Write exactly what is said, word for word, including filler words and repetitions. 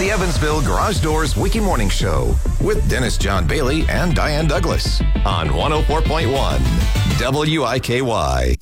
the Evansville Garage Doors Wiki Morning Show with Dennis John Bailey and Diane Douglas on one oh four point one W I K Y.